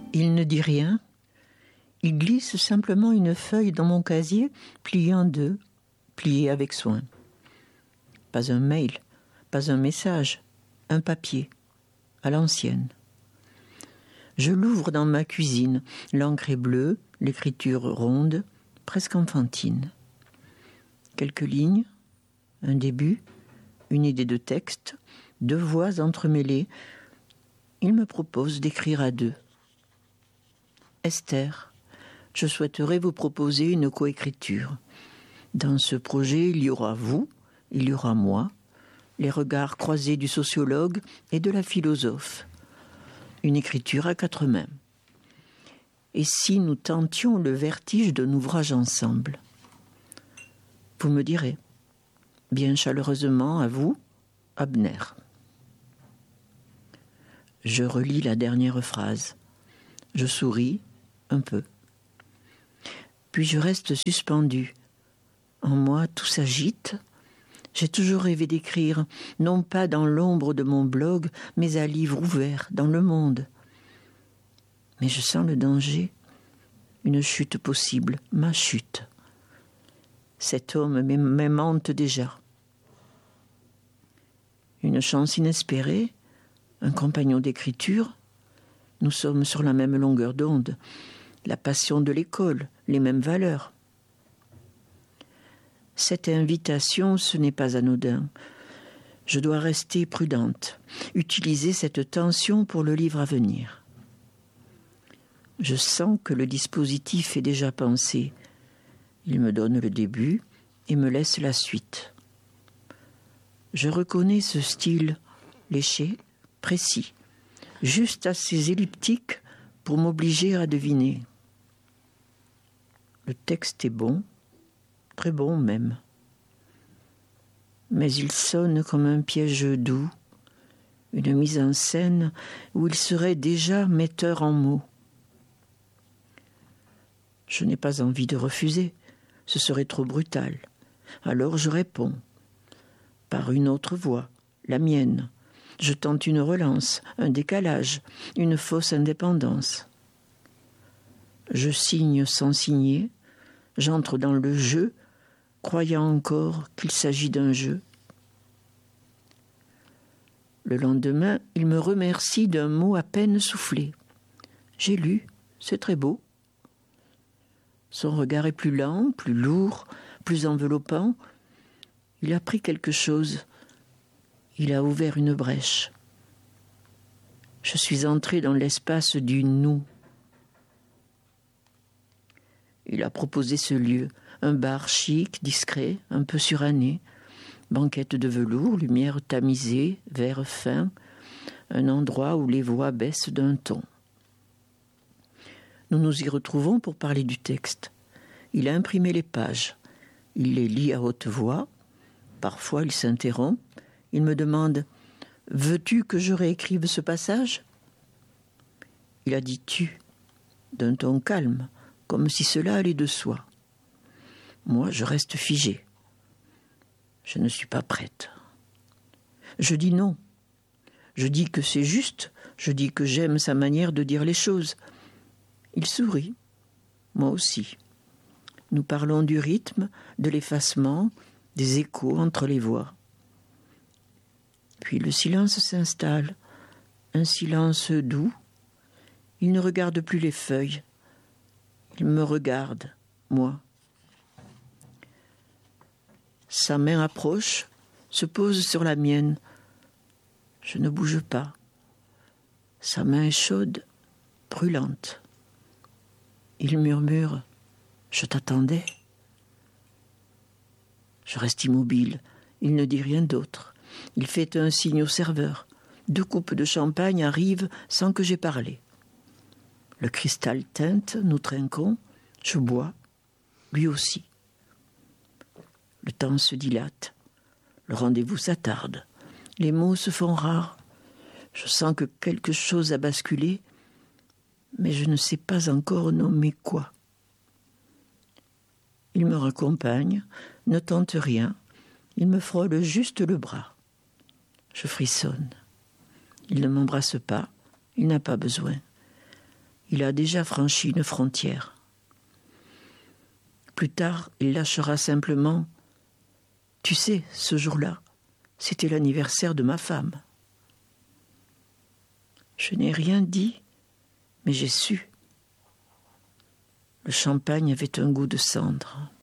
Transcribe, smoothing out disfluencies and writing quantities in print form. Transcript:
Il ne dit rien. Il glisse simplement une feuille dans mon casier, pliée en deux, pliée avec soin. Pas un mail, pas un message, un papier, à l'ancienne. Je l'ouvre dans ma cuisine. L'encre est bleue, l'écriture ronde, presque enfantine. Quelques lignes, un début, une idée de texte, 2 voix entremêlées. Il me propose d'écrire à 2. Esther, je souhaiterais vous proposer une coécriture. Dans ce projet, il y aura vous, il y aura moi, les regards croisés du sociologue et de la philosophe. Une écriture à 4 mains. Et si nous tentions le vertige d'un ouvrage ensemble? Vous me direz. Bien chaleureusement à vous, Abner. Je relis la dernière phrase. Je souris un peu. Puis je reste suspendue. En moi, tout s'agite. J'ai toujours rêvé d'écrire, non pas dans l'ombre de mon blog, mais à livre ouvert, dans le monde. Mais je sens le danger, une chute possible, ma chute. Cet homme m'aimante déjà. Une chance inespérée, un compagnon d'écriture. Nous sommes sur la même longueur d'onde, la passion de l'école, les mêmes valeurs. Cette invitation, ce n'est pas anodin. Je dois rester prudente, utiliser cette tension pour le livre à venir. Je sens que le dispositif est déjà pensé. Il me donne le début et me laisse la suite. Je reconnais ce style léché, précis, juste assez elliptique pour m'obliger à deviner. Le texte est bon, très bon même. Mais il sonne comme un piège doux, une mise en scène où il serait déjà metteur en mots. Je n'ai pas envie de refuser, ce serait trop brutal. Alors je réponds, par une autre voix, la mienne. Je tente une relance, un décalage, une fausse indépendance. Je signe sans signer, j'entre dans le jeu, croyant encore qu'il s'agit d'un jeu. Le lendemain, il me remercie d'un mot à peine soufflé. J'ai lu, c'est très beau. Son regard est plus lent, plus lourd, plus enveloppant. Il a pris quelque chose. Il a ouvert une brèche. Je suis entrée dans l'espace du nous. Il a proposé ce lieu, un bar chic, discret, un peu suranné, banquette de velours, lumière tamisée, verre fin, un endroit où les voix baissent d'un ton. Nous nous y retrouvons pour parler du texte. Il a imprimé les pages. Il les lit à haute voix. Parfois, il s'interrompt. Il me demande « Veux-tu que je réécrive ce passage ?» Il a dit « tu » d'un ton calme, comme si cela allait de soi. Moi, je reste figée. Je ne suis pas prête. Je dis non. Je dis que c'est juste. Je dis que j'aime sa manière de dire les choses. Il sourit. Moi aussi. Nous parlons du rythme, de l'effacement, des échos entre les voix. Puis le silence s'installe, un silence doux. Il ne regarde plus les feuilles. Il me regarde, moi. Sa main approche, se pose sur la mienne. Je ne bouge pas. Sa main est chaude, brûlante. Il murmure « Je t'attendais ». Je reste immobile. Il ne dit rien d'autre. Il fait un signe au serveur. 2 coupes de champagne arrivent sans que j'aie parlé. Le cristal teinte, nous trinquons. Je bois, lui aussi. Le temps se dilate. Le rendez-vous s'attarde. Les mots se font rares. Je sens que quelque chose a basculé, mais je ne sais pas encore nommer quoi. Il me raccompagne, ne tente rien. Il me frôle juste le bras. Je frissonne. Il ne m'embrasse pas. Il n'a pas besoin. Il a déjà franchi une frontière. Plus tard, il lâchera simplement « Tu sais, ce jour-là, c'était l'anniversaire de ma femme. » Je n'ai rien dit, mais j'ai su. Le champagne avait un goût de cendre.